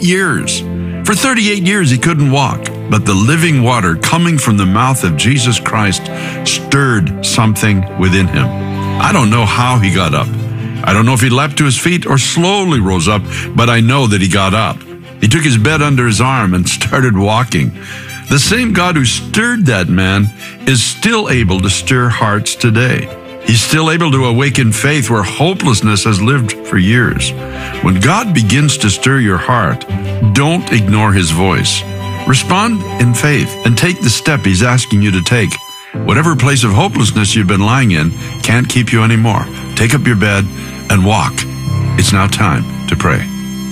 years. For 38 years, he couldn't walk, but the living water coming from the mouth of Jesus Christ stirred something within him. I don't know how he got up. I don't know if he leapt to his feet or slowly rose up, but I know that he got up. He took his bed under his arm and started walking. The same God who stirred that man is still able to stir hearts today. He's still able to awaken faith where hopelessness has lived for years. When God begins to stir your heart, don't ignore his voice. Respond in faith and take the step he's asking you to take. Whatever place of hopelessness you've been lying in can't keep you anymore. Take up your bed and walk. It's now time to pray.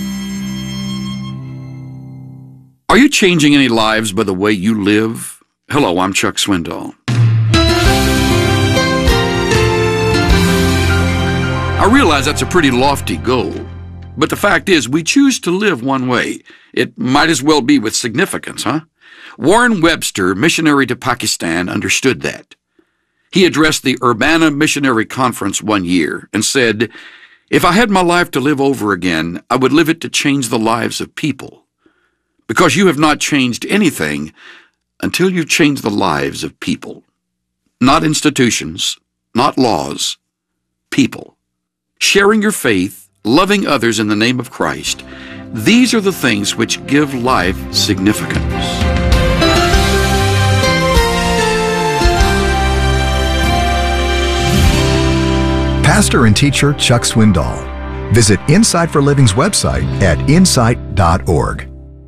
Are you changing any lives by the way you live? Hello, I'm Chuck Swindoll. I realize that's a pretty lofty goal, but the fact is we choose to live one way. It might as well be with significance, huh? Warren Webster, missionary to Pakistan, understood that. He addressed the Urbana Missionary Conference one year and said, "If I had my life to live over again, I would live it to change the lives of people. Because you have not changed anything until you change the lives of people. Not institutions, not laws, people. Sharing your faith, loving others in the name of Christ, these are the things which give life significance." Pastor and teacher Chuck Swindoll. Visit Insight for Living's website at insight.org.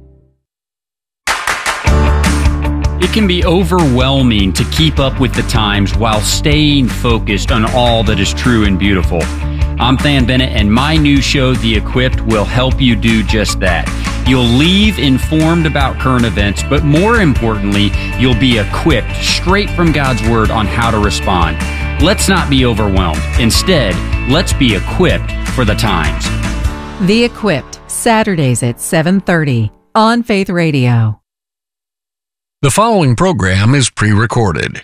It can be overwhelming to keep up with the times while staying focused on all that is true and beautiful. I'm Than Bennett, and my new show, The Equipped, will help you do just that. You'll leave informed about current events, but more importantly, you'll be equipped straight from God's Word on how to respond. Let's not be overwhelmed. Instead, let's be equipped for the times. The Equipped, Saturdays at 7:30 on Faith Radio. The following program is pre-recorded.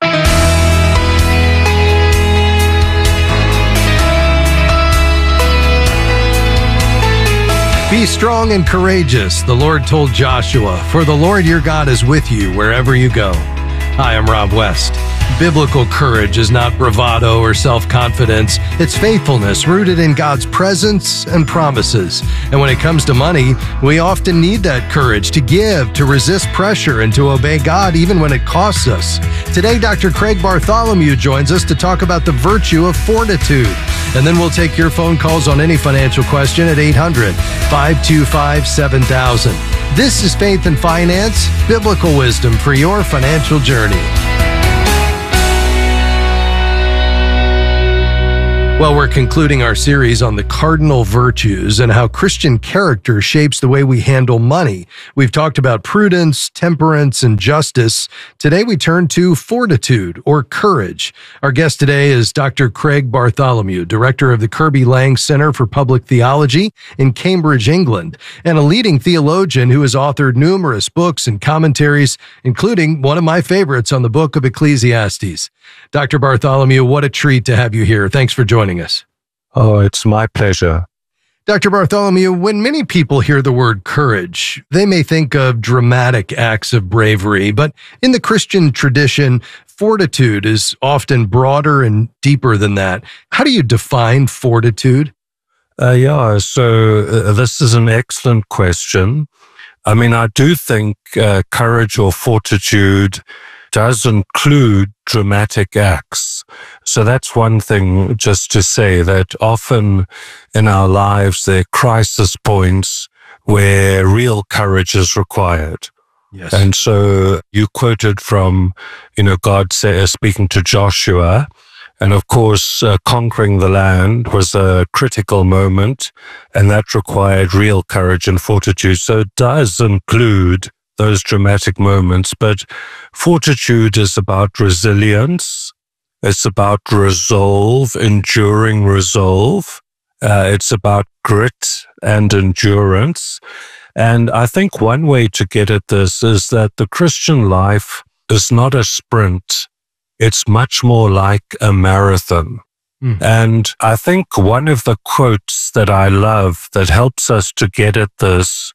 Be strong and courageous, the Lord told Joshua, for the Lord your God is with you wherever you go. Hi, I'm Rob West. Biblical courage is not bravado or self-confidence. It's faithfulness rooted in God's presence and promises. And when it comes to money, we often need that courage to give, to resist pressure, and to obey God even when it costs us. Today, Dr. Craig Bartholomew joins us to talk about the virtue of fortitude. And then we'll take your phone calls on any financial question at 800-525-7000. This is Faith and Finance, biblical wisdom for your financial journey. Well, we're concluding our series on the cardinal virtues and how Christian character shapes the way we handle money. We've talked about prudence, temperance, and justice. Today we turn to fortitude or courage. Our guest today is Dr. Craig Bartholomew, director of the Kirby Lang Center for Public Theology in Cambridge, England, and a leading theologian who has authored numerous books and commentaries, including one of my favorites on the book of Ecclesiastes. Dr. Bartholomew, what a treat to have you here. Thanks for joining us. Oh, it's my pleasure. Dr. Bartholomew, when many people hear the word courage, they may think of dramatic acts of bravery, but in the Christian tradition, fortitude is often broader and deeper than that. How do you define fortitude? This is an excellent question. I mean, I do think courage or fortitude does include dramatic acts. So that's one thing, just to say that often in our lives there are crisis points where real courage is required. Yes. And so you quoted from, God speaking to Joshua, and of course conquering the land was a critical moment, and that required real courage and fortitude. So it does include those dramatic moments, but fortitude is about resilience. It's about resolve, enduring resolve. It's about grit and endurance. And I think one way to get at this is that the Christian life is not a sprint. It's much more like a marathon. And I think one of the quotes that I love that helps us to get at this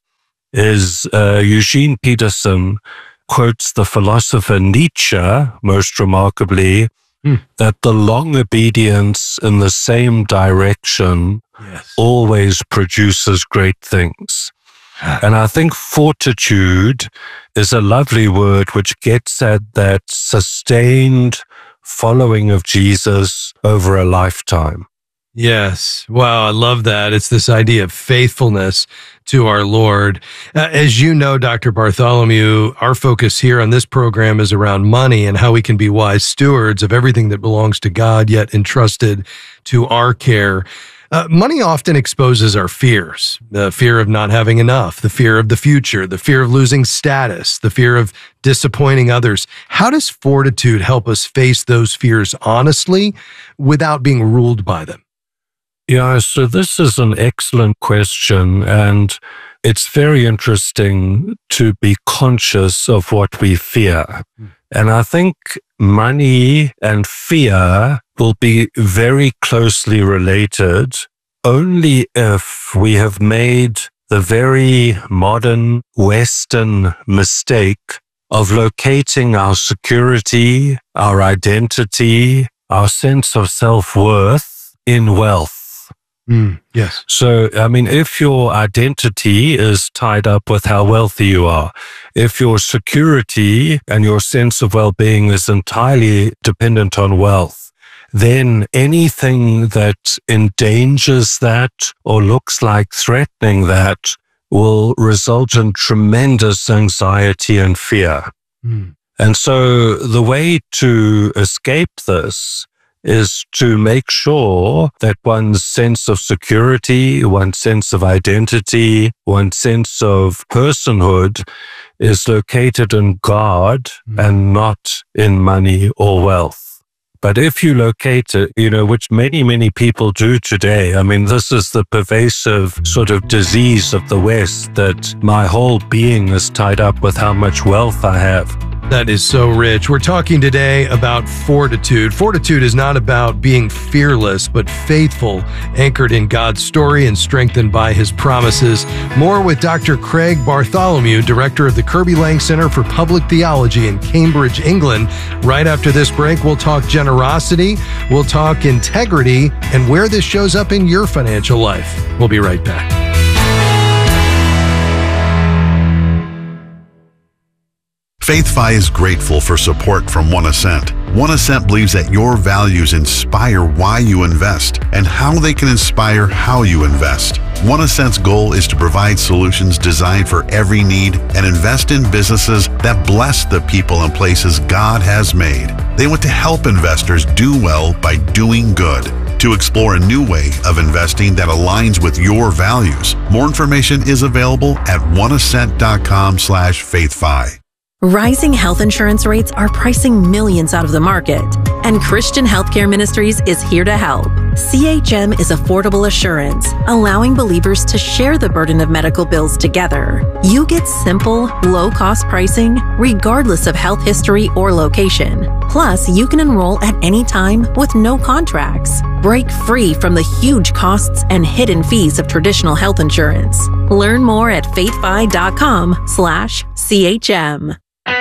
is Eugene Peterson quotes the philosopher Nietzsche, most remarkably, that the long obedience in the same direction always produces great things. And I think fortitude is a lovely word which gets at that sustained following of Jesus over a lifetime. Yes. Wow. I love that. It's this idea of faithfulness to our Lord. As you know, Dr. Bartholomew, our focus here on this program is around money and how we can be wise stewards of everything that belongs to God, yet entrusted to our care. Money often exposes our fears, the fear of not having enough, the fear of the future, the fear of losing status, the fear of disappointing others. How does fortitude help us face those fears honestly without being ruled by them? Yeah, so this is an excellent question, and it's very interesting to be conscious of what we fear. And I think money and fear will be very closely related only if we have made the very modern Western mistake of locating our security, our identity, our sense of self-worth in wealth. Yes. So, I mean, if your identity is tied up with how wealthy you are, if your security and your sense of well-being is entirely dependent on wealth, then anything that endangers that or looks like threatening that will result in tremendous anxiety and fear. And so the way to escape this is to make sure that one's sense of security, one's sense of identity, one's sense of personhood is located in God and not in money or wealth. But if you locate it, which many people do today, I mean, this is the pervasive sort of disease of the West, that my whole being is tied up with how much wealth I have. That is so rich. We're talking today about fortitude. Fortitude is not about being fearless, but faithful, anchored in God's story and strengthened by His promises. More with Dr. Craig Bartholomew, director of the Kirby Lang Center for Public Theology in Cambridge, England. Right after this break, we'll talk generosity, we'll talk integrity, and where this shows up in your financial life. We'll be right back. FaithFi is grateful for support from One Ascent. One Ascent believes that your values inspire why you invest and how they can inspire how you invest. One Ascent's goal is to provide solutions designed for every need and invest in businesses that bless the people and places God has made. They want to help investors do well by doing good. To explore a new way of investing that aligns with your values, more information is available at oneascent.com/faithfi. Rising health insurance rates are pricing millions out of the market, and Christian Healthcare Ministries is here to help. CHM is affordable assurance, allowing believers to share the burden of medical bills together. You get simple, low-cost pricing, regardless of health history or location. Plus, you can enroll at any time with no contracts. Break free from the huge costs and hidden fees of traditional health insurance. Learn more at faithfi.com/CHM.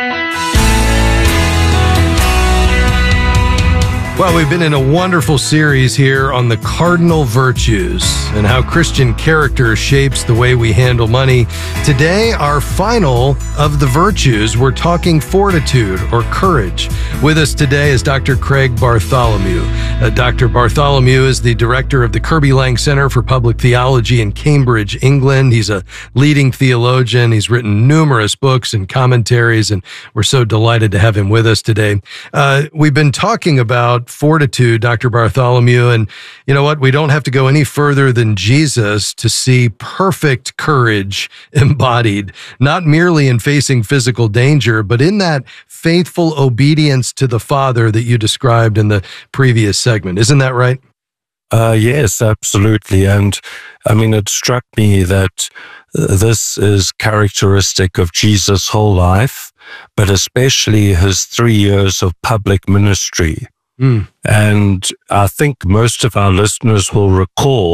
Well, we've been in a wonderful series here on the cardinal virtues and how Christian character shapes the way we handle money. Today, our final of the virtues, we're talking fortitude or courage. With us today is Dr. Craig Bartholomew. Dr. Bartholomew is the director of the Kirby Lang Center for Public Theology in Cambridge, England. He's a leading theologian. He's written numerous books and commentaries, and we're so delighted to have him with us today. We've been talking about fortitude, Dr. Bartholomew, and you know what? We don't have to go any further than Jesus to see perfect courage embodied, not merely in facing physical danger, but in that faithful obedience to the Father that you described in the previous segment. Isn't that right? Yes, absolutely. And I mean, it struck me that this is characteristic of Jesus' whole life, but especially his 3 years of public ministry. And I think most of our listeners will recall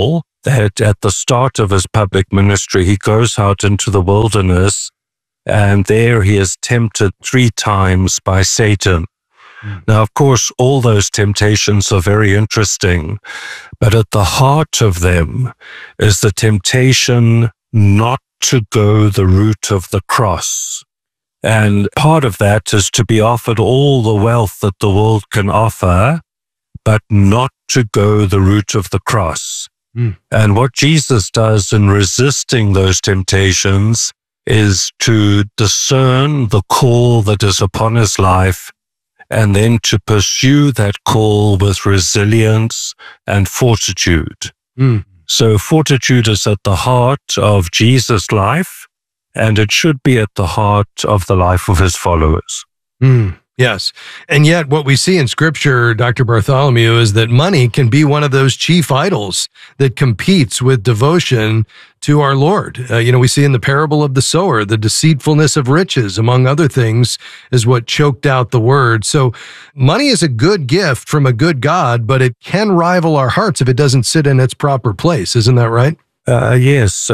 that at the start of his public ministry, he goes out into the wilderness, and there he is tempted 3 times by Satan. Now, of course, all those temptations are very interesting, but at the heart of them is the temptation not to go the route of the cross. And part of that is to be offered all the wealth that the world can offer, but not to go the route of the cross. And what Jesus does in resisting those temptations is to discern the call that is upon his life, and then to pursue that call with resilience and fortitude. So fortitude is at the heart of Jesus' life, and it should be at the heart of the life of his followers. Yes. And yet what we see in Scripture, Dr. Bartholomew, is that money can be one of those chief idols that competes with devotion to our Lord. We see in the parable of the sower, the deceitfulness of riches, among other things, is what choked out the word. So money is a good gift from a good God, but it can rival our hearts if it doesn't sit in its proper place. Isn't that right? Yes,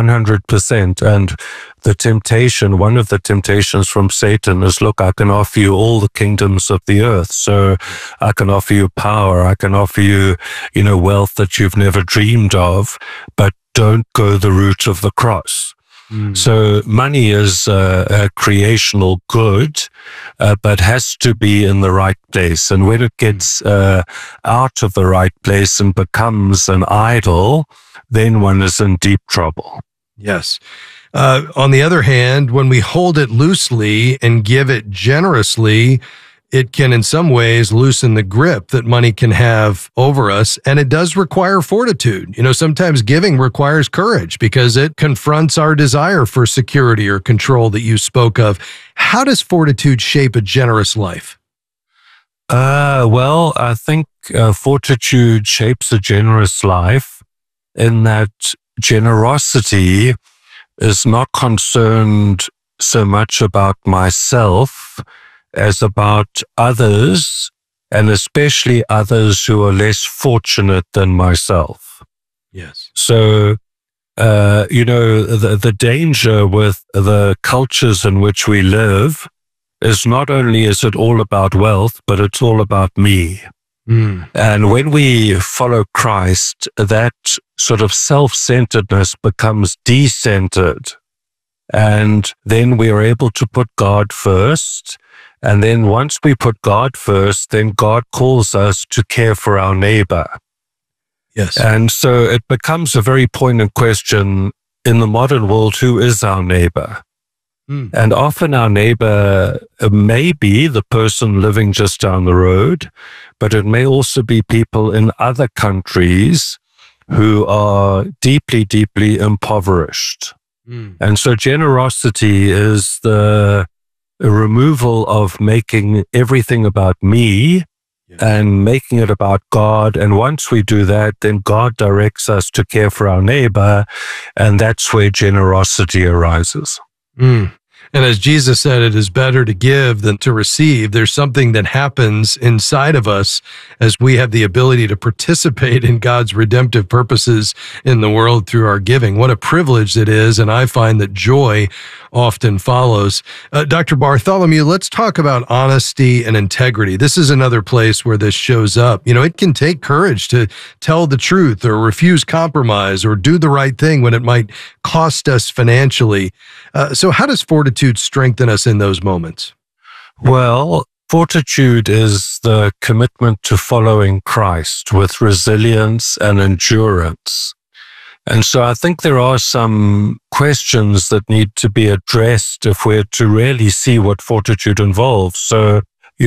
100%. And the temptation, one of the temptations from Satan is, look, I can offer you all the kingdoms of the earth. So I can offer you power. I can offer you, wealth that you've never dreamed of, but don't go the route of the cross. So money is a creational good, but has to be in the right place. And when it gets out of the right place and becomes an idol, then one is in deep trouble. Yes. On the other hand, when we hold it loosely and give it generously, it can in some ways loosen the grip that money can have over us. And it does require fortitude. Sometimes giving requires courage because it confronts our desire for security or control that you spoke of. How does fortitude shape a generous life? Well, I think fortitude shapes a generous life in that generosity is not concerned so much about myself as about others, and especially others who are less fortunate than myself. Yes. So, the danger with the cultures in which we live is not only is it all about wealth, but it's all about me. And when we follow Christ, that sort of self-centeredness becomes de-centered. And then we are able to put God first. And then once we put God first, then God calls us to care for our neighbor. Yes. And so it becomes a very poignant question in the modern world, who is our neighbor? And often our neighbor may be the person living just down the road, but it may also be people in other countries who are deeply, deeply impoverished. And so generosity is the removal of making everything about me and making it about God. And once we do that, then God directs us to care for our neighbor, and that's where generosity arises. And as Jesus said, it is better to give than to receive. There's something that happens inside of us as we have the ability to participate in God's redemptive purposes in the world through our giving. What a privilege it is, and I find that joy often follows. Dr. Bartholomew, let's talk about honesty and integrity. This is another place where this shows up. It can take courage to tell the truth or refuse compromise or do the right thing when it might cost us financially. So how does fortitude strengthen us in those moments? Well, fortitude is the commitment to following Christ with resilience and endurance. And so I think there are some questions that need to be addressed if we're to really see what fortitude involves. So,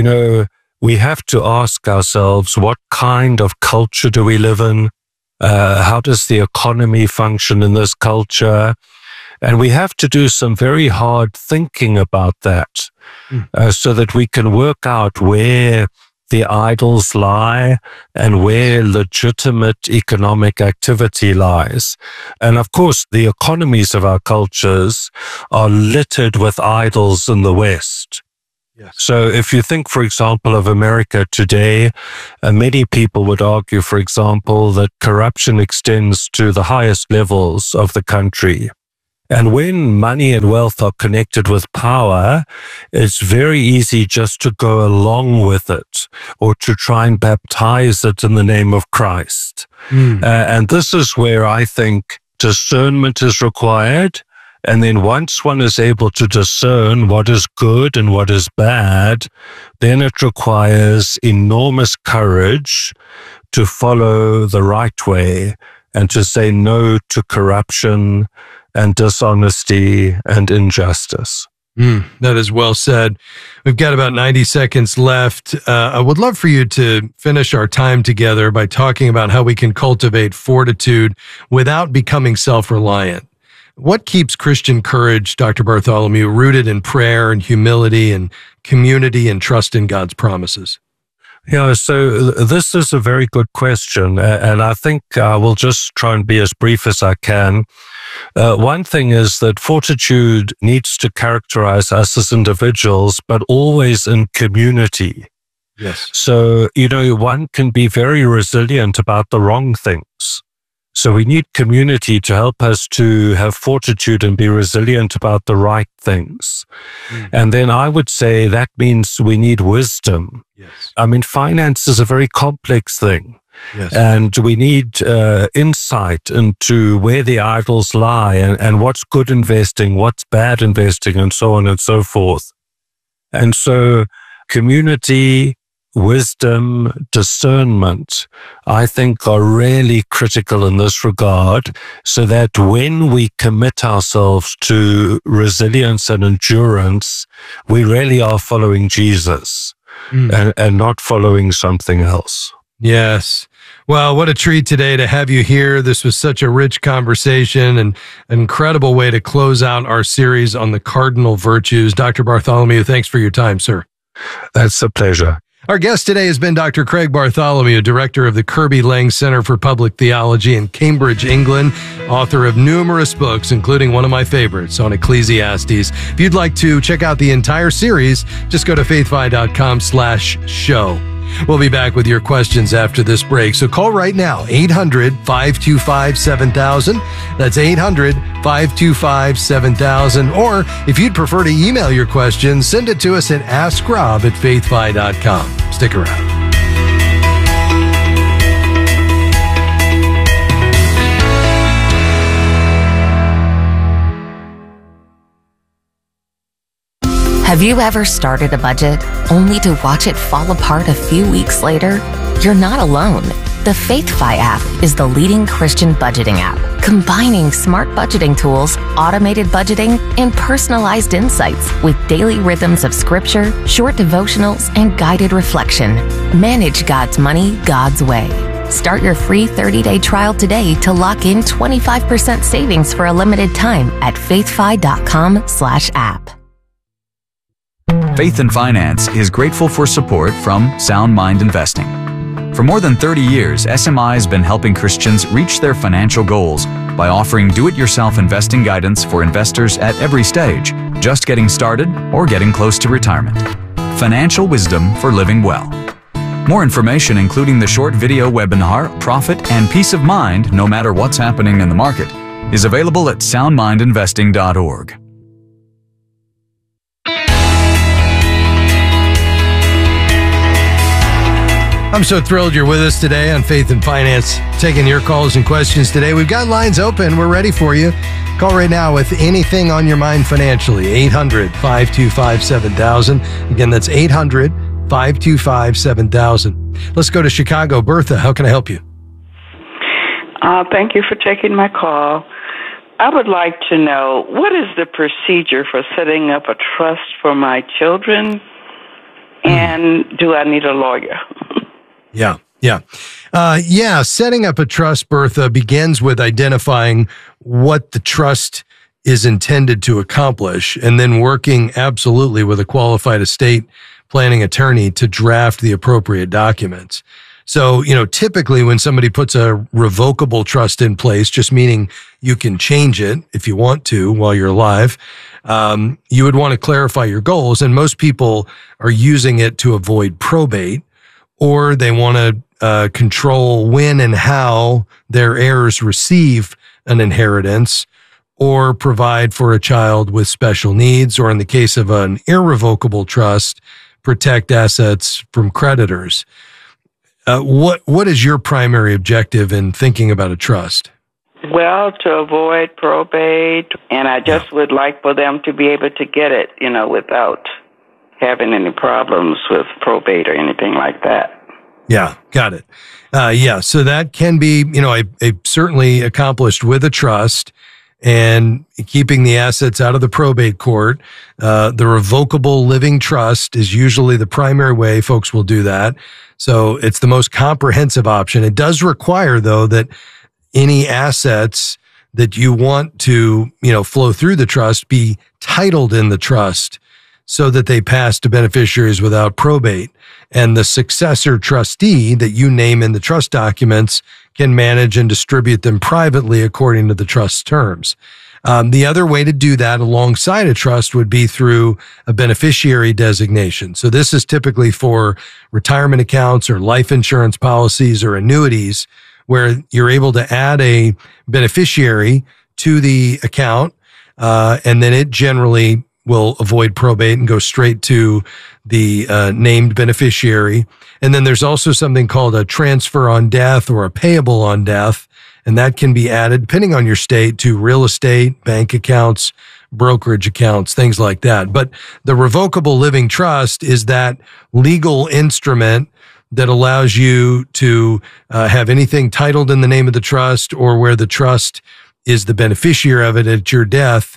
we have to ask ourselves, what kind of culture do we live in? How does the economy function in this culture? And we have to do some very hard thinking about that so that we can work out where the idols lie and where legitimate economic activity lies. And of course, the economies of our cultures are littered with idols in the West. Yes. So if you think, for example, of America today, many people would argue, for example, that corruption extends to the highest levels of the country. And when money and wealth are connected with power, it's very easy just to go along with it or to try and baptize it in the name of Christ. And this is where I think discernment is required. And then once one is able to discern what is good and what is bad, then it requires enormous courage to follow the right way and to say no to corruption and dishonesty and injustice. That is well said. We've got about 90 seconds left. I would love for you to finish our time together by talking about how we can cultivate fortitude without becoming self-reliant. What keeps Christian courage, Dr. Bartholomew, rooted in prayer and humility and community and trust in God's promises? Yeah, so this is a very good question, and I think I will just try and be as brief as I can. One thing is that fortitude needs to characterize us as individuals, but always in community. Yes. So, one can be very resilient about the wrong things. So we need community to help us to have fortitude and be resilient about the right things. And then I would say that means we need wisdom. Yes. I mean, finance is a very complex thing. Yes. And we need insight into where the idols lie and what's good investing, what's bad investing, and so on and so forth. And so community, wisdom, discernment, I think are really critical in this regard, so that when we commit ourselves to resilience and endurance, we really are following Jesus and not following something else. Yes. Well, what a treat today to have you here. This was such a rich conversation and an incredible way to close out our series on the cardinal virtues. Dr. Bartholomew, thanks for your time, sir. That's a pleasure. Our guest today has been Dr. Craig Bartholomew, director of the Kirby Lang Center for Public Theology in Cambridge, England, author of numerous books, including one of my favorites on Ecclesiastes. If you'd like to check out the entire series, just go to faithfi.com/show. We'll be back with your questions after this break. So call right now, 800-525-7000. That's 800-525-7000. Or if you'd prefer to email your questions, send it to us at askrob@faithfi.com. Stick around. Have you ever started a budget only to watch it fall apart a few weeks later? You're not alone. The FaithFi app is the leading Christian budgeting app, combining smart budgeting tools, automated budgeting, and personalized insights with daily rhythms of scripture, short devotionals, and guided reflection. Manage God's money God's way. Start your free 30-day trial today to lock in 25% savings for a limited time at faithfi.com/app. Faith and Finance is grateful for support from Sound Mind Investing. For more than 30 years, SMI has been helping Christians reach their financial goals by offering do-it-yourself investing guidance for investors at every stage, just getting started or getting close to retirement. Financial wisdom for living well. More information, including the short video webinar, Profit and Peace of Mind, no matter what's happening in the market, is available at soundmindinvesting.org. I'm so thrilled you're with us today on Faith and Finance, taking your calls and questions today. We've got lines open. We're ready for you. Call right now with anything on your mind financially. 800-525-7000. Again, that's 800-525-7000. Let's go to Chicago. Bertha, how can I help you? Thank you for taking my call. I would like to know, what is the procedure for setting up a trust for my children? And do I need a lawyer? Yeah. Setting up a trust, Bertha, begins with identifying what the trust is intended to accomplish and then working absolutely with a qualified estate planning attorney to draft the appropriate documents. So, typically when somebody puts a revocable trust in place, just meaning you can change it if you want to while you're alive, you would want to clarify your goals. And most people are using it to avoid probate, or they want to control when and how their heirs receive an inheritance, or provide for a child with special needs, or in the case of an irrevocable trust, protect assets from creditors. What is your primary objective in thinking about a trust? Well, to avoid probate, and I just would like for them to be able to get it, without having any problems with probate or anything like that. Yeah, got it. So that can be, certainly accomplished with a trust and keeping the assets out of the probate court. The revocable living trust is usually the primary way folks will do that. So it's the most comprehensive option. It does require, though, that any assets that you want to, flow through the trust be titled in the trust so that they pass to beneficiaries without probate. And the successor trustee that you name in the trust documents can manage and distribute them privately according to the trust terms. The other way to do that alongside a trust would be through a beneficiary designation. So this is typically for retirement accounts or life insurance policies or annuities, where you're able to add a beneficiary to the account, and then it generally will avoid probate and go straight to the named beneficiary. And then there's also something called a transfer on death or a payable on death, and that can be added, depending on your state, to real estate, bank accounts, brokerage accounts, things like that. But the revocable living trust is that legal instrument that allows you to have anything titled in the name of the trust, or where the trust is the beneficiary of it at your death,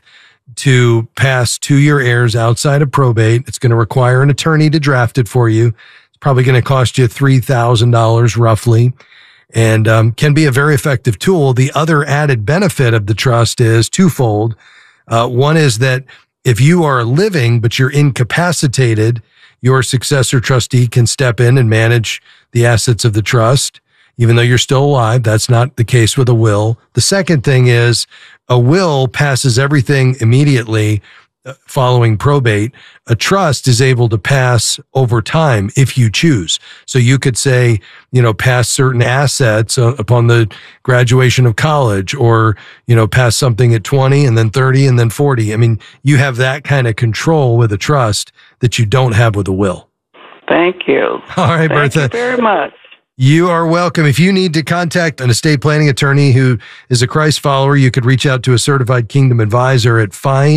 to pass to your heirs outside of probate. It's going to require an attorney to draft it for you. It's probably going to cost you $3,000 roughly, and can be a very effective tool. The other added benefit of the trust is twofold. One is that if you are living but you're incapacitated, your successor trustee can step in and manage the assets of the trust, even though you're still alive. That's not the case with a will. The second thing is a will passes everything immediately following probate. A trust is able to pass over time if you choose. So you could say, pass certain assets upon the graduation of college, or, pass something at 20 and then 30 and then 40. I mean, you have that kind of control with a trust that you don't have with a will. Thank you. All right, Bertha. Thank you very much. You are welcome. If you need to contact an estate planning attorney who is a Christ follower, you could reach out to a certified Kingdom advisor at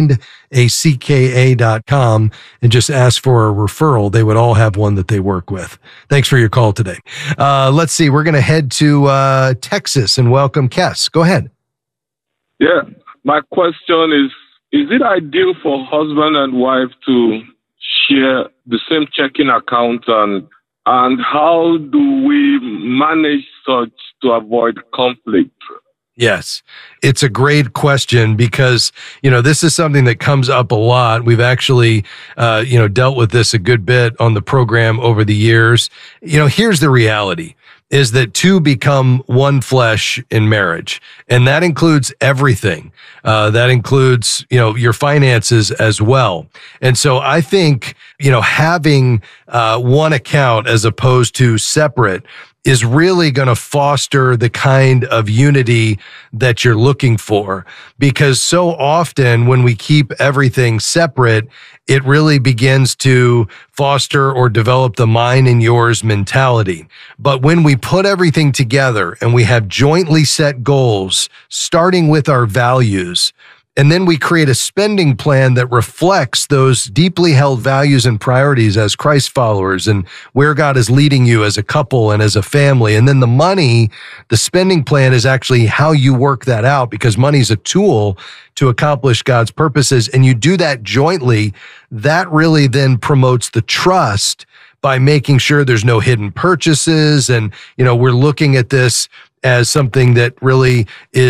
findacka.com and just ask for a referral. They would all have one that they work with. Thanks for your call today. Let's see. We're going to head to Texas and welcome Kes. Go ahead. Yeah. My question is it ideal for husband and wife to share the same checking account, and how do we manage such to avoid conflict? Yes, it's a great question because, this is something that comes up a lot. We've actually, dealt with this a good bit on the program over the years. Here's the reality, is that two become one flesh in marriage. And that includes everything. That includes, your finances as well. And so I think, having one account as opposed to separate is really going to foster the kind of unity that you're looking for. Because so often when we keep everything separate, it really begins to foster or develop the mine and yours mentality. But when we put everything together and we have jointly set goals, starting with our values, and then we create a spending plan that reflects those deeply held values and priorities as Christ followers and where God is leading you as a couple and as a family. And then the money, the spending plan is actually how you work that out, because money is a tool to accomplish God's purposes. And you do that jointly. That really then promotes the trust by making sure there's no hidden purchases. And, we're looking at this as something that really is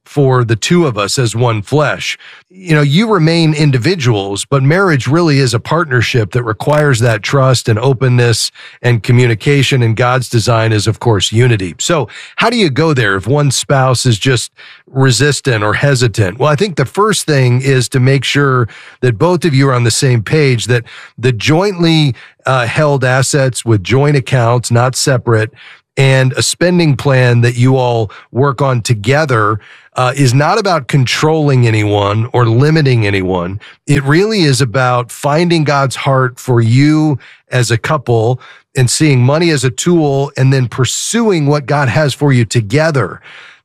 for the two of us as one flesh. You remain individuals, but marriage really is a partnership that requires that trust and openness and communication, and God's design is, of course, unity. So how do you go there if one spouse is just resistant or hesitant? Well, I think the first thing is to make sure that both of you are on the same page, that the jointly held assets with joint accounts, not separate, and a spending plan that you all work on together is not about controlling anyone or limiting anyone. It really is about finding God's heart for you as a couple and seeing money as a tool and then pursuing what God has for you together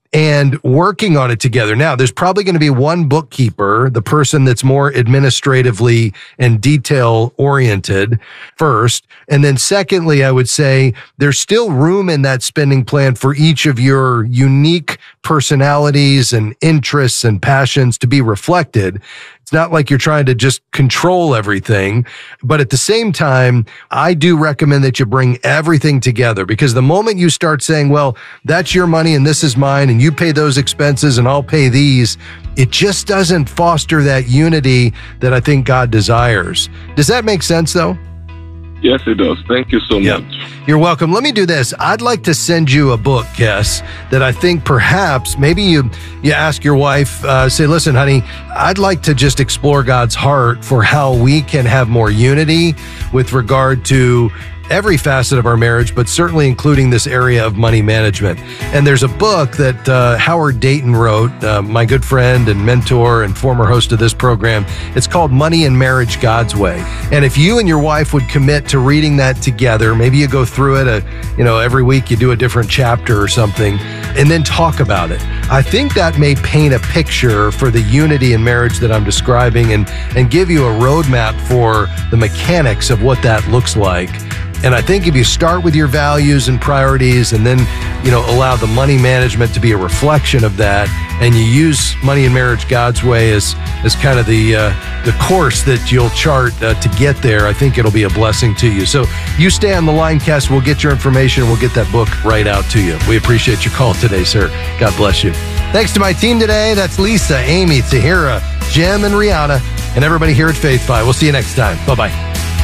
and working on it together. Now, there's probably going to be one bookkeeper, the person that's more administratively and detail oriented first. And then secondly, I would say there's still room in that spending plan for each of your unique personalities and interests and passions to be reflected. It's not like you're trying to just control everything, but at the same time, I do recommend that you bring everything together, because the moment you start saying, well, that's your money and this is mine and you pay those expenses and I'll pay these, it just doesn't foster that unity that I think God desires. Does that make sense though? Yes, it does. Thank you so much. You're welcome. Let me do this. I'd like to send you a book, Kes, that I think perhaps maybe you ask your wife, say, listen, honey, I'd like to just explore God's heart for how we can have more unity with regard to every facet of our marriage, but certainly including this area of money management. And there's a book that Howard Dayton wrote, my good friend and mentor and former host of this program. It's called Money and Marriage God's Way. And if you and your wife would commit to reading that together, maybe you go through it, every week you do a different chapter or something, and then talk about it. I think that may paint a picture for the unity in marriage that I'm describing and give you a roadmap for the mechanics of what that looks like. And I think if you start with your values and priorities and then, allow the money management to be a reflection of that, and you use Money and Marriage God's Way as kind of the course that you'll chart to get there, I think it'll be a blessing to you. So you stay on the line, Kes. We'll get your information. We'll get that book right out to you. We appreciate your call today, sir. God bless you. Thanks to my team today. That's Lisa, Amy, Tahira, Jim, and Rihanna, and everybody here at Faith Fi. We'll see you next time. Bye-bye.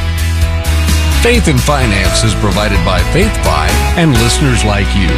Faith and Finance is provided by Faith Fi and listeners like you.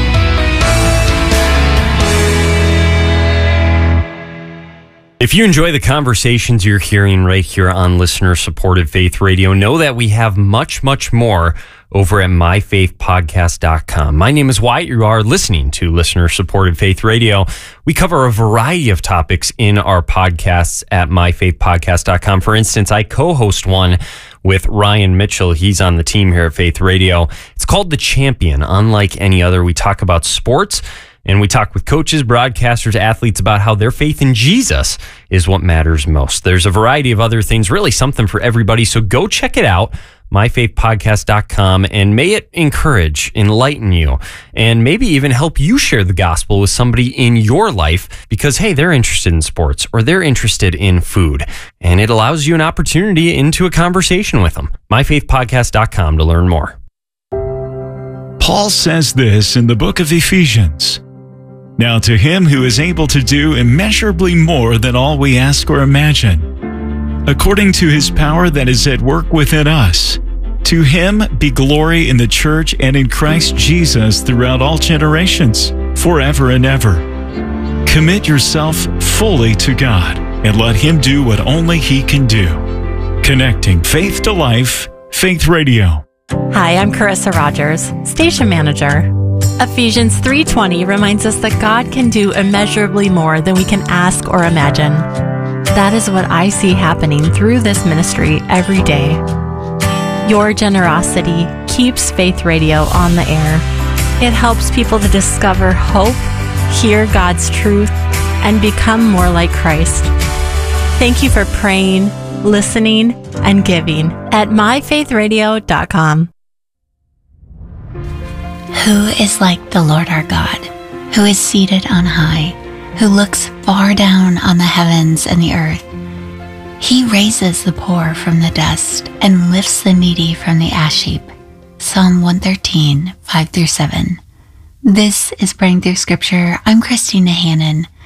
If you enjoy the conversations you're hearing right here on listener-supported Faith Radio, know that we have much, much more over at myfaithpodcast.com. My name is Wyatt. You are listening to Listener-Supported Faith Radio. We cover a variety of topics in our podcasts at myfaithpodcast.com. For instance, I co-host one with Ryan Mitchell. He's on the team here at Faith Radio. It's called The Champion. Unlike any other, we talk about sports, and we talk with coaches, broadcasters, athletes about how their faith in Jesus is what matters most. There's a variety of other things, really something for everybody. So go check it out, myfaithpodcast.com, and may it encourage, enlighten you, and maybe even help you share the gospel with somebody in your life because, hey, they're interested in sports or they're interested in food. And it allows you an opportunity into a conversation with them. myfaithpodcast.com to learn more. Paul says this in the book of Ephesians. Now to him who is able to do immeasurably more than all we ask or imagine, according to his power that is at work within us, to him be glory in the church and in Christ Jesus throughout all generations, forever and ever. Commit yourself fully to God and let him do what only he can do. Connecting faith to life, Faith Radio. Hi, I'm Carissa Rogers, station manager. Ephesians 3:20 reminds us that God can do immeasurably more than we can ask or imagine. That is what I see happening through this ministry every day. Your generosity keeps Faith Radio on the air. It helps people to discover hope, hear God's truth, and become more like Christ. Thank you for praying, listening, and giving at myfaithradio.com. Who is like the Lord our God, who is seated on high, who looks far down on the heavens and the earth? He raises the poor from the dust and lifts the needy from the ash heap. Psalm 113, 5-7. This is Praying Through Scripture. I'm Christina Hannon.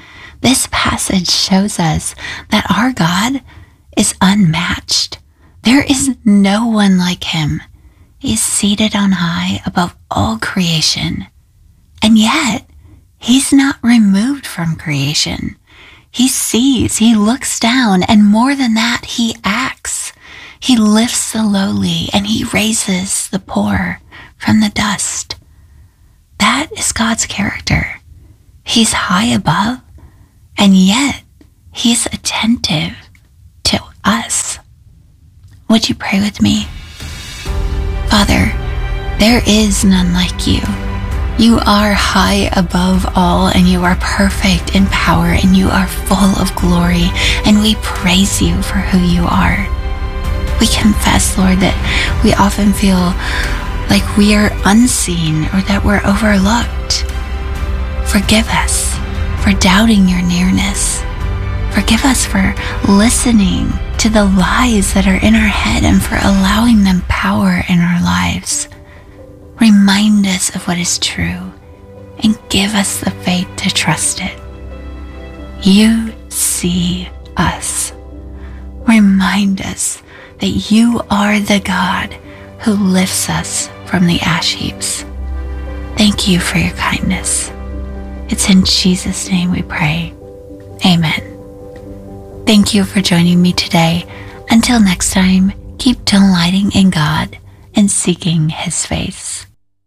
This passage shows us that our God is unmatched. There is no one like him. He is seated on high above all creation. And yet, he's not removed from creation. He sees, he looks down, and more than that, he acts. He lifts the lowly and he raises the poor from the dust. That is God's character. He's high above, and yet he's attentive to us. Would you pray with me? Father, there is none like you. You are high above all, and you are perfect in power, and you are full of glory, and we praise you for who you are. We confess, Lord, that we often feel like we are unseen or that we're overlooked. Forgive us for doubting your nearness. Forgive us for listening to the lies that are in our head and for allowing them power in our lives. Remind us of what is true and give us the faith to trust it. You see us. Remind us that you are the God who lifts us from the ash heaps. Thank you for your kindness. It's in Jesus' name we pray. Amen. Thank you for joining me today. Until next time, keep delighting in God and seeking his face.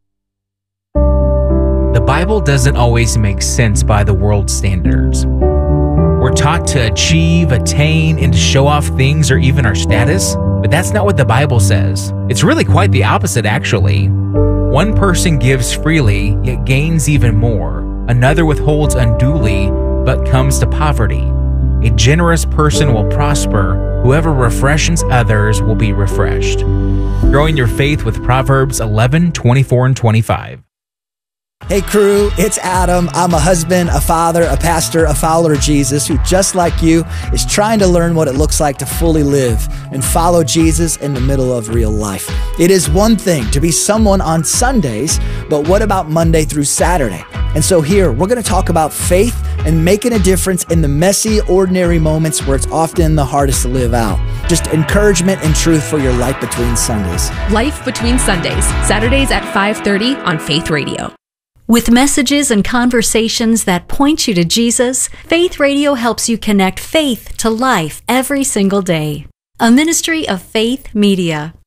The Bible doesn't always make sense by the world's standards. We're taught to achieve, attain, and to show off things or even our status, but that's not what the Bible says. It's really quite the opposite, actually. One person gives freely, yet gains even more. Another withholds unduly, but comes to poverty. A generous person will prosper. Whoever refreshes others will be refreshed. Growing your faith with Proverbs 11, 24, and 25. Hey crew, it's Adam. I'm a husband, a father, a pastor, a follower of Jesus who, just like you, is trying to learn what it looks like to fully live and follow Jesus in the middle of real life. It is one thing to be someone on Sundays, but what about Monday through Saturday? And so here, we're going to talk about faith and making a difference in the messy, ordinary moments where it's often the hardest to live out. Just encouragement and truth for your life between Sundays. Life Between Sundays, Saturdays at 5:30 on Faith Radio. With messages and conversations that point you to Jesus, Faith Radio helps you connect faith to life every single day. A ministry of Faith Media.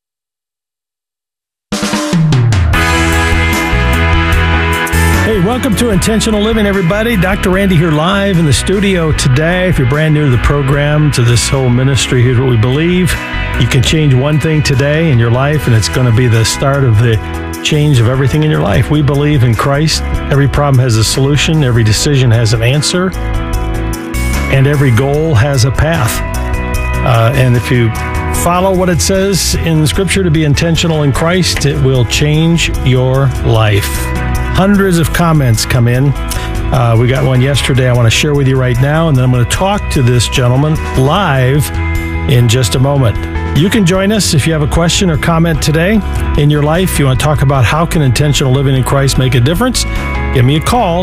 Hey, welcome to Intentional Living, everybody. Dr. Randy here live in the studio today. If you're brand new to the program, to this whole ministry, here's what we believe. You can change one thing today in your life, and it's going to be the start of the change of everything in your life. We believe in Christ. Every problem has a solution. Every decision has an answer. And every goal has a path. And if you follow what it says in Scripture to be intentional in Christ, it will change your life. Hundreds of comments come in. We got one yesterday I want to share with you right now, and then I'm going to talk to this gentleman live in just a moment. You can join us if you have a question or comment today in your life. You want to talk about how can intentional living in Christ make a difference? Give me a call,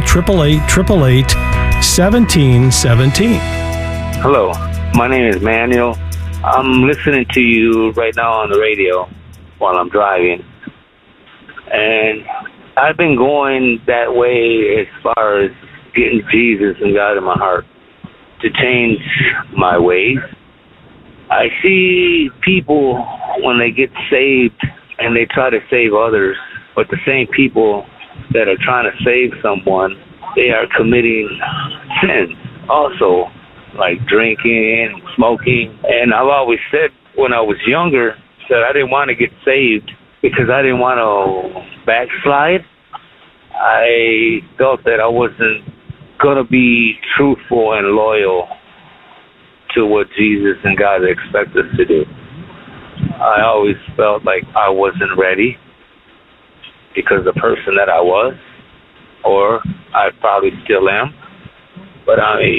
888-888-1717. Hello, my name is Manuel. I'm listening to you right now on the radio while I'm driving. And I've been going that way as far as getting Jesus and God in my heart to change my ways. I see people when they get saved and they try to save others, but the same people that are trying to save someone, they are committing sins also, like drinking, smoking. And I've always said when I was younger that I didn't want to get saved because I didn't want to backslide. I felt that I wasn't going to be truthful and loyal to what Jesus and God expect us to do. I always felt like I wasn't ready because of the person that I was, or I probably still am. But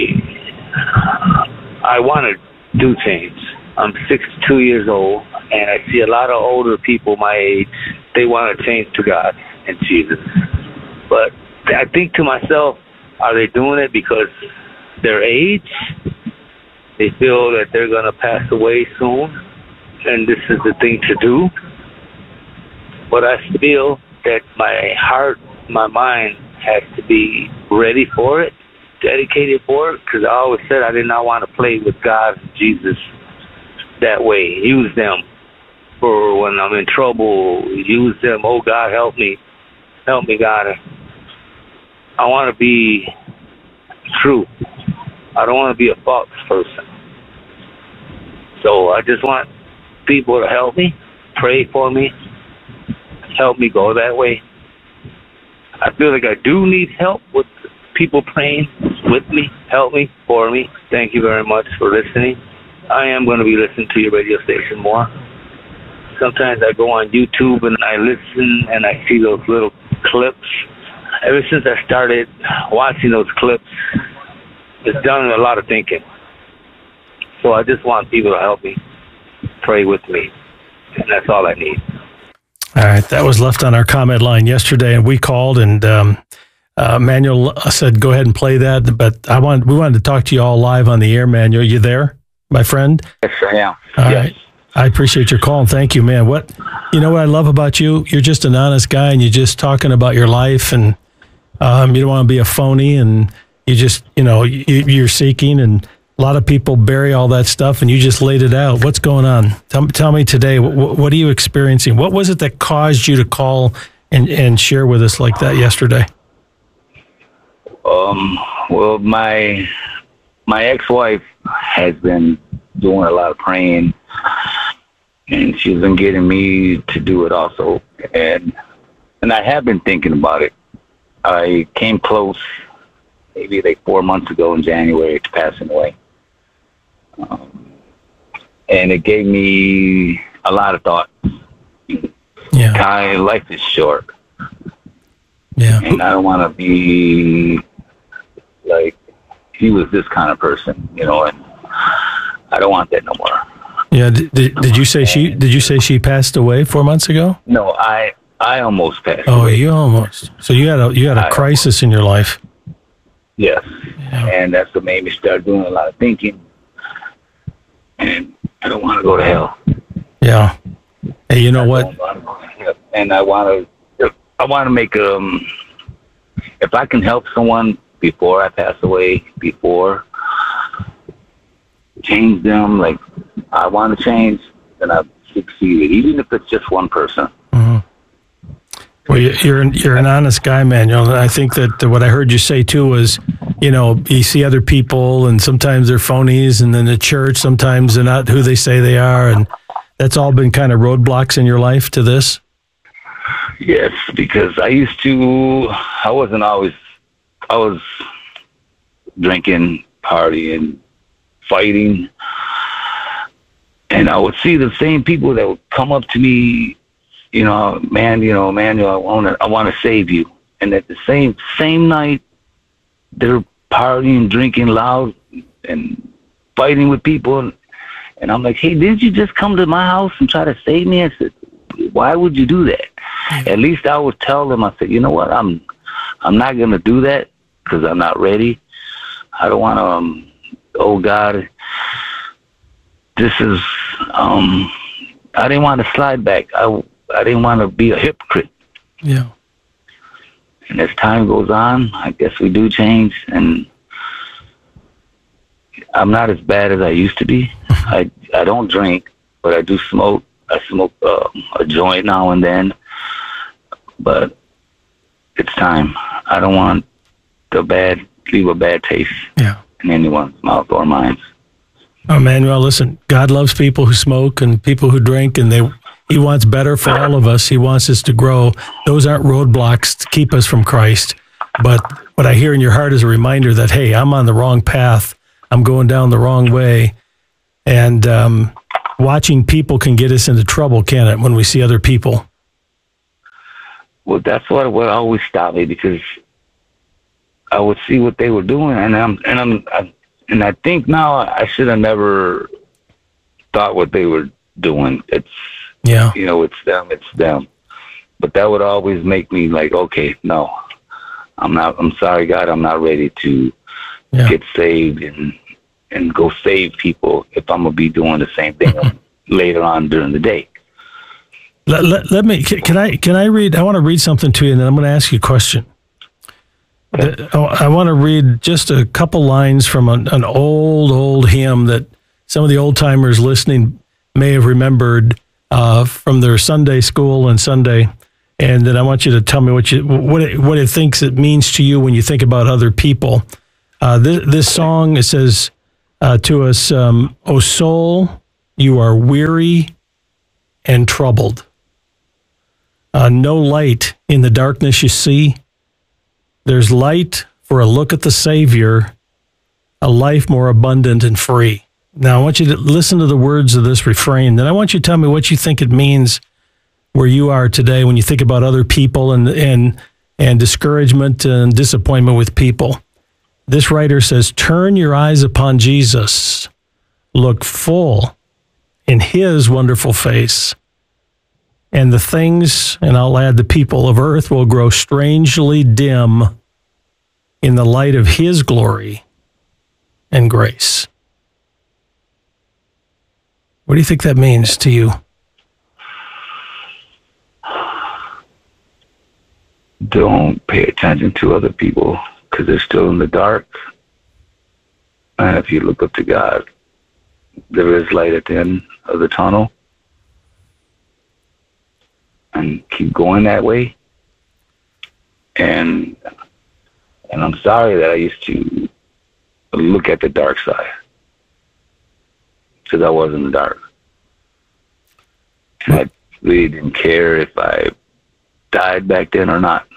I want to do change. I'm 62 years old, and I see a lot of older people my age. They want to change to God and Jesus. But I think to myself, are they doing it because their age. They feel that they're going to pass away soon, and this is the thing to do. But I feel that my heart, my mind has to be ready for it, dedicated for it, because I always said I did not want to play with God and Jesus that way. Use them for when I'm in trouble. Use them. Oh, God, help me. Help me, God. I want to be true. I don't want to be a false person. So I just want people to help me, pray for me, help me go that way. I feel like I do need help with people praying with me, help me, for me. Thank you very much for listening. I am going to be listening to your radio station more. Sometimes I go on YouTube and I listen and I see those little clips. Ever since I started watching those clips, it's done a lot of thinking. So I just want people to help me, pray with me, and that's all I need. All right, that was left on our comment line yesterday, and we called, and Manuel said, "Go ahead and play that." But we wanted to talk to you all live on the air. Manuel, you there, my friend? Yes, I am. All right. I appreciate your call, and thank you, man. What I love about you? You're just an honest guy, and you're just talking about your life, and you don't want to be a phony, and you just, you're seeking, and a lot of people bury all that stuff, and you just laid it out. What's going on? Tell me today, what are you experiencing? What was it that caused you to call and share with us like that yesterday? Well, my ex-wife has been doing a lot of praying, and she's been getting me to do it also. And I have been thinking about it. I came close maybe like 4 months ago in January to passing away. And it gave me a lot of thought. Yeah. Life is short. Yeah. And I don't want to be like he was this kind of person, and I don't want that no more. Yeah. Did you say she passed away 4 months ago? No, I almost passed away. Oh, you almost. So you had a crisis in your life. Yes. Yeah. And that's what made me start doing a lot of thinking. And I don't want to go to hell. Yeah. Hey, you know what? And I want to make if I can help someone before I pass away, before change them, like I want to change, then I've succeeded, even if it's just one person. Mm-hmm. Well, you're an honest guy, Manuel. I think that what I heard you say too was, you see other people, and sometimes they're phonies, and then the church, sometimes they're not who they say they are, and that's all been kind of roadblocks in your life to this. Yes, because I was drinking, partying, fighting, and I would see the same people that would come up to me, Manuel, I want to save you. And at the same night, they're partying, drinking loud, and fighting with people. And I'm like, hey, didn't you just come to my house and try to save me? I said, why would you do that? At least I would tell them, I said, you know what, I'm not going to do that because I'm not ready. I don't want to, oh God, this is, I didn't want to slide back. I didn't want to be a hypocrite. Yeah. And as time goes on, I guess we do change, and I'm not as bad as I used to be. I don't drink, but I do smoke. I smoke a joint now and then, but it's time. I don't want leave a bad taste in anyone's mouth or mine. Oh, Manuel, listen, God loves people who smoke and people who drink, and He wants better for all of us. He wants us to grow. Those aren't roadblocks to keep us from Christ. But what I hear in your heart is a reminder that, hey, I'm on the wrong path. I'm going down the wrong way. And watching people can get us into trouble, can't it, when we see other people? Well, that's what always stopped me, because I would see what they were doing, and I think now I should have never thought what they were doing. It's it's them. But that would always make me like, okay, no, I'm sorry, God, I'm not ready to get saved and go save people if I'm gonna be doing the same thing later on during the day. Let me. Can I read? I want to read something to you, and then I'm going to ask you a question. I want to read just a couple lines from an old hymn that some of the old timers listening may have remembered from their Sunday school and Sunday. And then I want you to tell me what it thinks it means to you when you think about other people. This song, it says to us, "O soul, you are weary and troubled. No light in the darkness you see. There's light for a look at the Savior, a life more abundant and free." Now, I want you to listen to the words of this refrain. Then I want you to tell me what you think it means where you are today when you think about other people and discouragement and disappointment with people. This writer says, "Turn your eyes upon Jesus. Look full in his wonderful face. And the things," and I'll add, "the people of earth will grow strangely dim in the light of his glory and grace." What do you think that means to you? Don't pay attention to other people because they're still in the dark. And if you look up to God, there is light at the end of the tunnel. And keep going that way. And I'm sorry that I used to look at the dark side because I was in the dark. And I really didn't care if I died back then or not.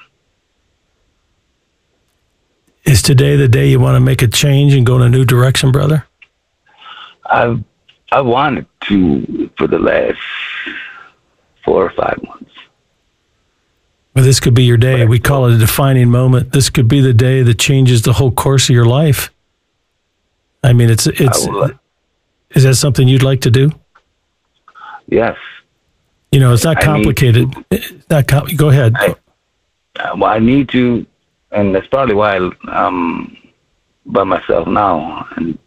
Is today the day you want to make a change and go in a new direction, brother? I wanted to for the last 4 or 5 months. Well, this could be your day. We call it a defining moment. This could be the day that changes the whole course of your life. I mean, is that something you'd like to do? Yes. You know, it's not complicated. Go ahead. I need to, and that's probably why I'm by myself now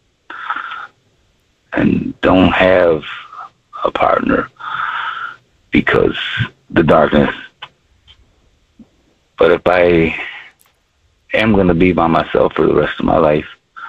and don't have a partner because the darkness. But if I am going to be by myself for the rest of my life,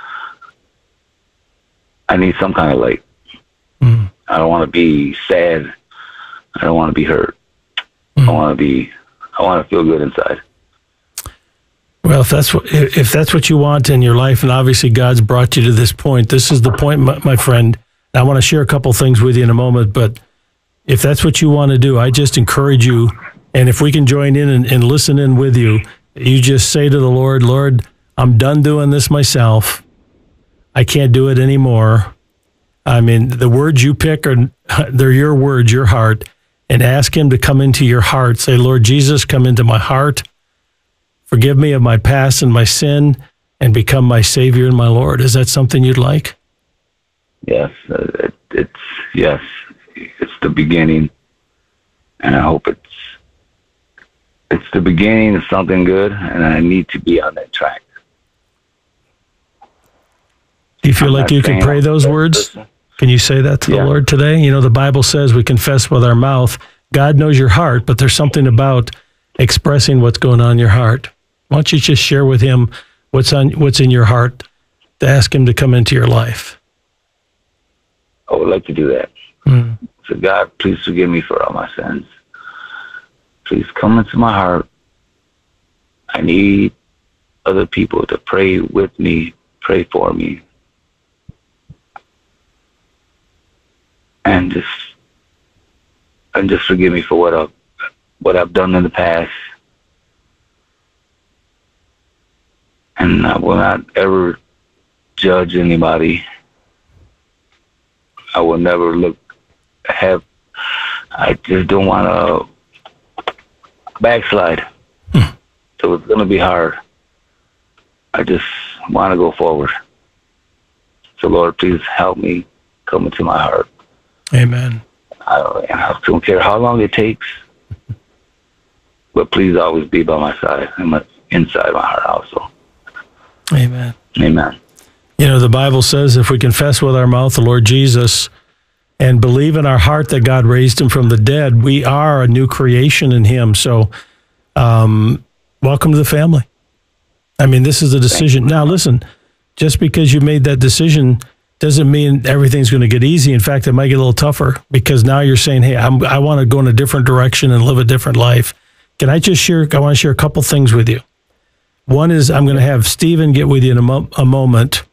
I need some kind of light. Mm. I don't want to be sad. I don't want to be hurt. I want to feel good inside. Well, if that's what you want in your life, and obviously God's brought you to this point, this is the point, my friend. I want to share a couple things with you in a moment, but if that's what you want to do, I just encourage you, and if we can join in and listen in with you, you just say to the Lord, "Lord, I'm done doing this myself. I can't do it anymore." I mean, the words you pick they're your words, your heart, and ask him to come into your heart. Say, "Lord Jesus, come into my heart. Forgive me of my past and my sin, and become my Savior and my Lord." Is that something you'd like? Yes, yes. It's the beginning, and I hope it's the beginning of something good, and I need to be on that track. Do you feel like you can pray those words? Can you say that to the Lord today? You know, the Bible says we confess with our mouth. God knows your heart, but there's something about expressing what's going on in your heart. Why don't you just share with him what's in your heart to ask him to come into your life? I would like to do that. Mm. So God, please forgive me for all my sins. Please come into my heart. I need other people to pray with me, pray for me. And just forgive me for what I've done in the past. And I will not ever judge anybody. I will never I just don't want to backslide. So it's going to be hard. I just want to go forward. So Lord, please help me come into my heart. Amen. I don't care how long it takes, but please always be by my side and inside my heart also. Amen. Amen. You know, the Bible says if we confess with our mouth the Lord Jesus and believe in our heart that God raised him from the dead, we are a new creation in him. So welcome to the family. I mean, this is a decision. Now, listen, just because you made that decision doesn't mean everything's going to get easy. In fact, it might get a little tougher because now you're saying, hey, I want to go in a different direction and live a different life. Can I just share? I want to share a couple things with you. One is I'm going to have Stephen get with you in a moment,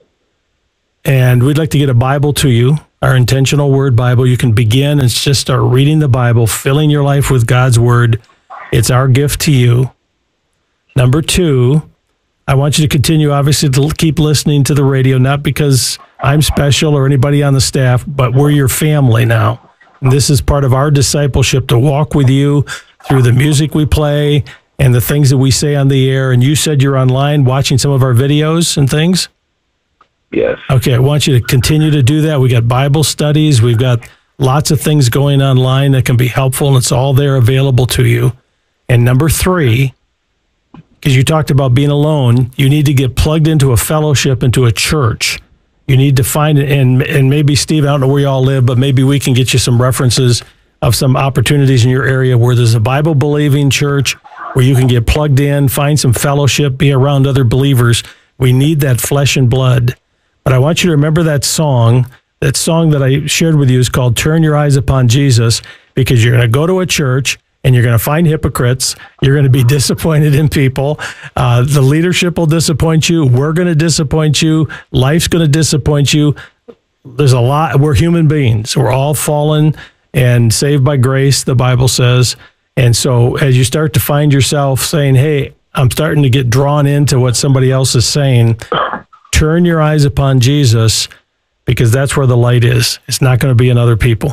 and we'd like to get a Bible to you, our Intentional Word Bible. You can begin and just start reading the Bible, filling your life with God's Word. It's our gift to you. Number two, I want you to continue, obviously, to keep listening to the radio, not because I'm special or anybody on the staff, but we're your family now. And this is part of our discipleship, to walk with you through the music we play and the things that we say on the air. And you said you're online watching some of our videos and things? Yes. Okay, I want you to continue to do that. We got Bible studies. We've got lots of things going online that can be helpful, and it's all there available to you. And number three, because you talked about being alone, you need to get plugged into a fellowship, into a church. You need to find it, and maybe, Steve, I don't know where you all live, but maybe we can get you some references of some opportunities in your area where there's a Bible-believing church where you can get plugged in, find some fellowship, be around other believers. We need that flesh and blood. But I want you to remember that song. That song that I shared with you is called Turn Your Eyes Upon Jesus, because you're going to go to a church and you're going to find hypocrites. You're going to be disappointed in people. The leadership will disappoint you. We're going to disappoint you. Life's going to disappoint you. There's a lot. We're human beings. We're all fallen and saved by grace, the Bible says. And so as you start to find yourself saying, hey, I'm starting to get drawn into what somebody else is saying, turn your eyes upon Jesus, because that's where the light is. It's not going to be in other people.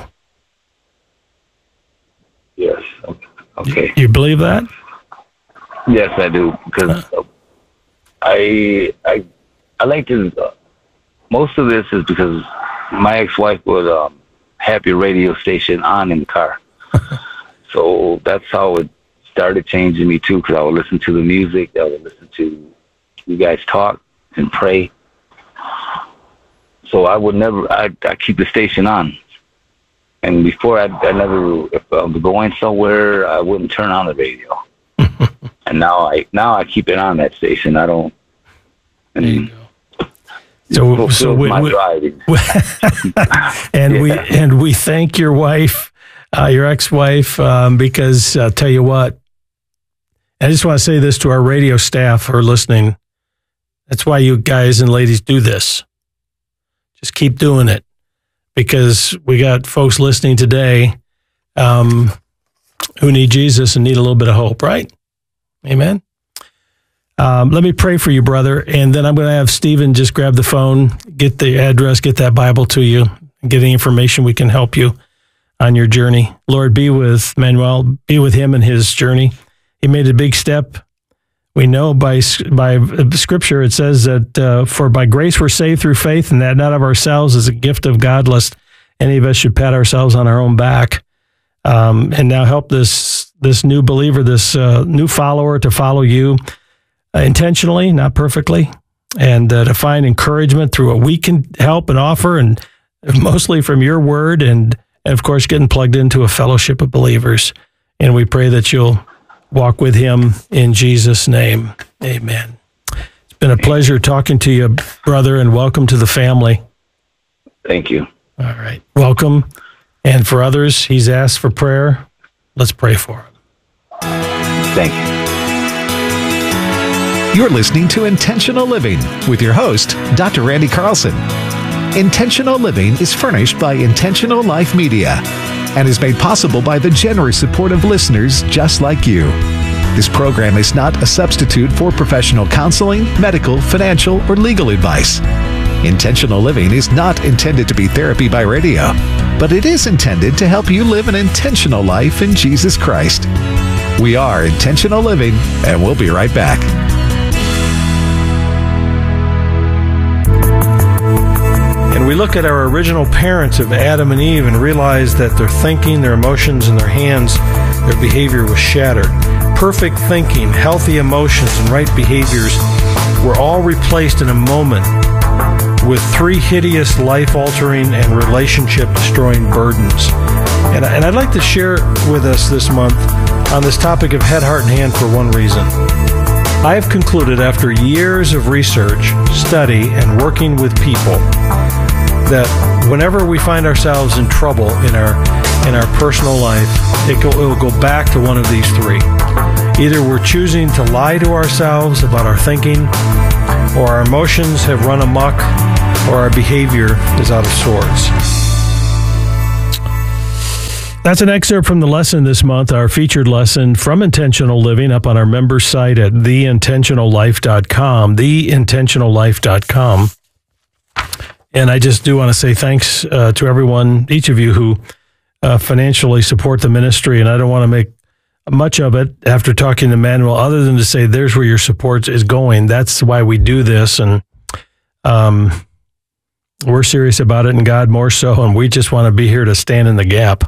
Yes. Okay. You believe that? Yes, I do. Because I like to. Most of this is because my ex-wife would have your radio station on in the car. So that's how it started changing me too. Because I would listen to the music. I would listen to you guys talk and pray. So I would never. I keep the station on. And before, I never, if I was going somewhere, I wouldn't turn on the radio. And now I keep it on that station. I don't. And so my driving. And we thank your wife, your ex-wife, because I'll tell you what, I just want to say this to our radio staff who are listening. That's why you guys and ladies do this. Just keep doing it. Because we got folks listening today who need Jesus and need a little bit of hope, right? Amen. Let me pray for you, brother, and then I'm going to have Stephen just grab the phone, get the address, get that Bible to you, and get any information we can help you on your journey. Lord, be with Manuel, be with him in his journey. He made a big step. We know by Scripture, it says that for by grace we're saved through faith, and that not of ourselves is a gift of God, lest any of us should pat ourselves on our own back. And now help this new believer, this new follower, to follow you intentionally, not perfectly, and to find encouragement through what we can help and offer, and mostly from your word, and of course getting plugged into a fellowship of believers. And we pray that you'll walk with him in Jesus' name. Amen. It's been a pleasure talking to you, brother, and welcome to the family. Thank you. All right. Welcome. And for others, he's asked for prayer. Let's pray for him. Thank you. You're listening to Intentional Living with your host, Dr. Randy Carlson. Intentional Living is furnished by Intentional Life Media and is made possible by the generous support of listeners just like you. This program is not a substitute for professional counseling, medical, financial, or legal advice. Intentional Living is not intended to be therapy by radio, but it is intended to help you live an intentional life in Jesus Christ. We are Intentional Living, and we'll be right back. And we look at our original parents of Adam and Eve and realize that their thinking, their emotions, and their hands, their behavior was shattered. Perfect thinking, healthy emotions, and right behaviors were all replaced in a moment with 3 hideous, life-altering, and relationship-destroying burdens. And I'd like to share with us this month on this topic of head, heart, and hand for one reason. I have concluded after years of research, study, and working with people that whenever we find ourselves in trouble in our personal life, it will go back to one of these 3. Either we're choosing to lie to ourselves about our thinking, or our emotions have run amok, or our behavior is out of sorts. That's an excerpt from the lesson this month, our featured lesson from Intentional Living, up on our members site at theintentionallife.com, theintentionallife.com. And I just do want to say thanks to everyone, each of you who financially support the ministry. And I don't want to make much of it after talking to Manuel, other than to say there's where your support is going. That's why we do this. And we're serious about it, and God more so. And we just want to be here to stand in the gap.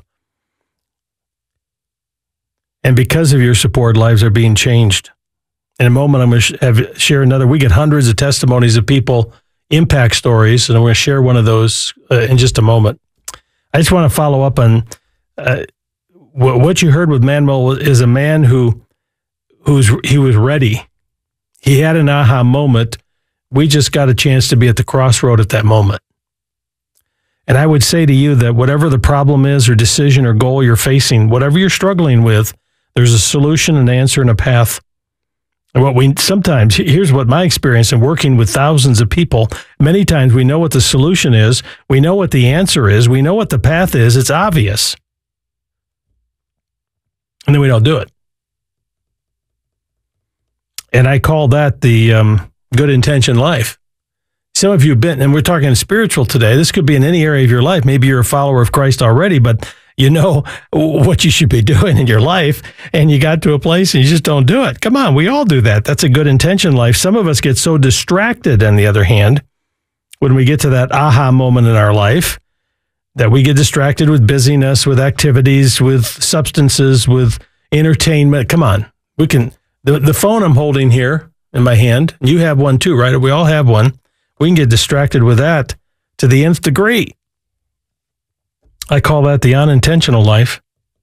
And because of your support, lives are being changed. In a moment, I'm going to share another. We get hundreds of testimonies of people, impact stories, and I'm going to share one of those in just a moment. I just want to follow up on what you heard with Manuel is a man who was ready. He had an aha moment. We just got a chance to be at the crossroad at that moment. And I would say to you that whatever the problem is or decision or goal you're facing, whatever you're struggling with, there's a solution, an answer, and a path. And sometimes, here's what my experience in working with thousands of people, many times we know what the solution is, we know what the answer is, we know what the path is, it's obvious. And then we don't do it. And I call that the good intention life. Some of you have been, and we're talking spiritual today, this could be in any area of your life. Maybe you're a follower of Christ already, but you know what you should be doing in your life, and you got to a place and you just don't do it. Come on, we all do that. That's a good intention life. Some of us get so distracted, on the other hand, when we get to that aha moment in our life, that we get distracted with busyness, with activities, with substances, with entertainment. Come on, we can. The phone I'm holding here in my hand, you have one too, right? We all have one. We can get distracted with that to the nth degree. I call that the unintentional life.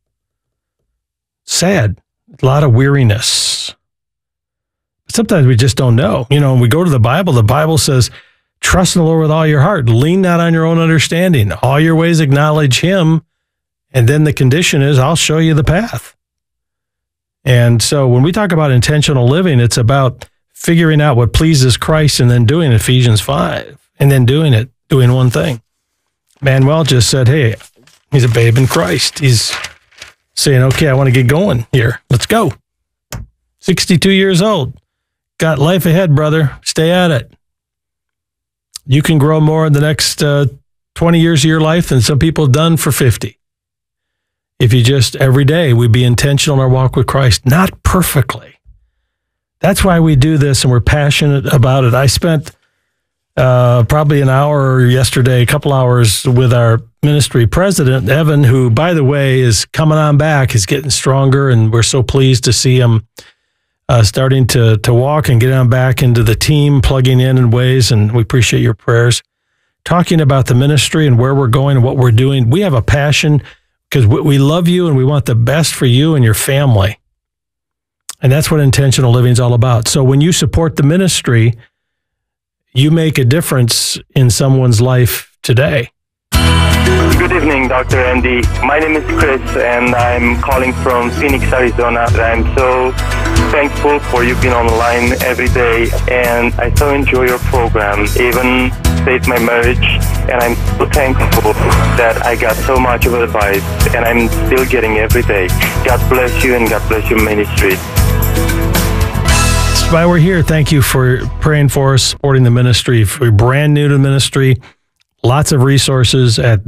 Sad. A lot of weariness. Sometimes we just don't know. You know, when we go to the Bible says, trust in the Lord with all your heart. Lean not on your own understanding. All your ways acknowledge Him. And then the condition is, I'll show you the path. And so when we talk about intentional living, it's about figuring out what pleases Christ and then doing Ephesians 5. And then doing one thing. Manuel just said, hey, he's a babe in Christ. He's saying, okay, I want to get going here. Let's go. 62 years old. Got life ahead, brother. Stay at it. You can grow more in the next 20 years of your life than some people have done for 50. If you just, every day, we be intentional in our walk with Christ. Not perfectly. That's why we do this, and we're passionate about it. I spent probably an hour yesterday, a couple hours with our ministry president, Evan, who, by the way, is coming on back, is getting stronger, and we're so pleased to see him starting to walk and get on back into the team, plugging in ways, and we appreciate your prayers. Talking about the ministry and where we're going and what we're doing. We have a passion because we love you and we want the best for you and your family. And that's what intentional living is all about. So when you support the ministry, you make a difference in someone's life today. Good evening, Dr. Andy. My name is Chris, and I'm calling from Phoenix, Arizona. I'm so thankful for you being on the line every day, and I so enjoy your program, even saved my marriage, and I'm so thankful that I got so much of advice, and I'm still getting every day. God bless you, and God bless your ministry. That's why we're here. Thank you for praying for us, supporting the ministry. If you're brand new to the ministry, lots of resources at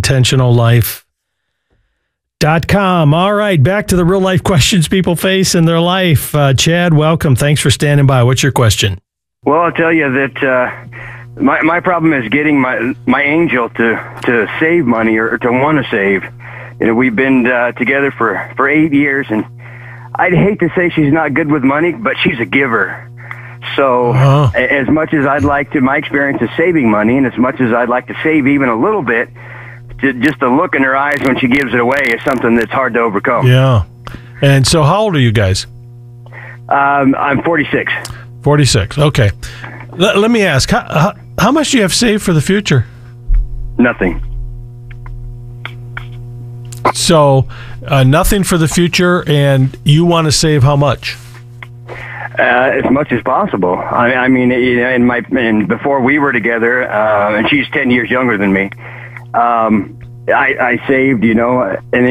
theintentionallife.com. All right, back to the real life questions people face in their life. Chad, welcome. Thanks for standing by. What's your question? Well, I'll tell you that my problem is getting my angel to save money or to want to save. You know, we've been together for 8 years, and I'd hate to say she's not good with money, but she's a giver. So as much as I'd like to, my experience is saving money, and as much as I'd like to save even a little bit, just the look in her eyes when she gives it away is something that's hard to overcome. Yeah. And so how old are you guys? I'm 46. 46. Okay. Let me ask, how much do you have saved for the future? Nothing. So nothing for the future, and you want to save how much? As much as possible. I mean, and before we were together, and she's 10 years younger than me, I saved, and